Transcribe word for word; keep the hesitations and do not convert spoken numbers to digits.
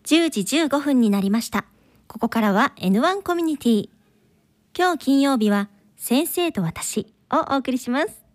じゅうじじゅうごふんになりました。ここからは エヌワン コミュニティ。今日金曜日は先生と私をお送りします。